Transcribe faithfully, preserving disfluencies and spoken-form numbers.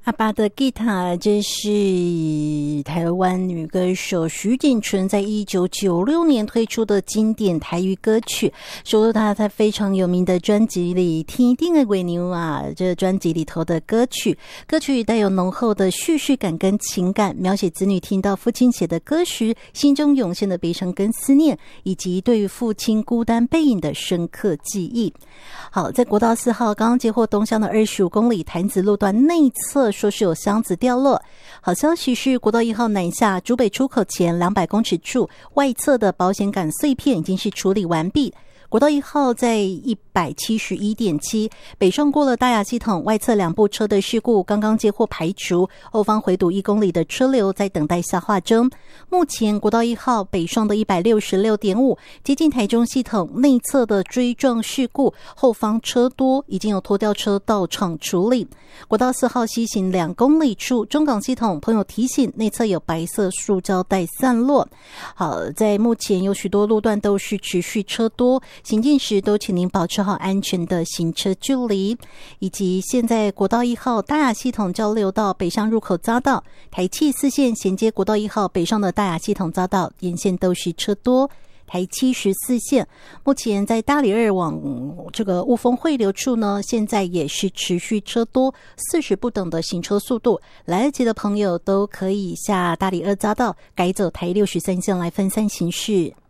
阿爸的吉他，这是台湾女歌手徐锦纯在一九九六年推出的经典台语歌曲，收录她在非常有名的专辑里《天顶的月娘》啊，这专辑里头的歌曲。歌曲带有浓厚的叙事感跟情感，描写子女听到父亲写的歌时心中涌现的悲伤跟思念，以及对于父亲孤单背影的深刻记忆。好，在国道四号刚刚接获东乡的二十五公里潭子路段内侧说是有箱子掉落。好消息是国道一号南下竹北出口前两百公尺处外侧的保险杆碎片已经是处理完毕。国道一号在 一百七十一点七 北上过了大雅系统外侧两部车的事故刚刚接获排除，后方回堵一公里的车流在等待消化中。目前国道一号北上的 一百六十六点五 接近台中系统内侧的追撞事故，后方车多，已经有拖吊车到场处理。国道四号西行两公里处中港系统朋友提醒内侧有白色塑胶袋散落。好，在目前有许多路段都是持续车多，行进时都请您保持好安全的行车距离。以及现在国道一号大雅系统交流道北上入口匝道，台七四线衔接国道一号北上的大雅系统匝道沿线都是车多。台七十四线目前在大里二往这个雾峰汇流处呢，现在也是持续车多，四十不等的行车速度，来得及的朋友都可以下大里二匝道改走台六十三线来分散行驶。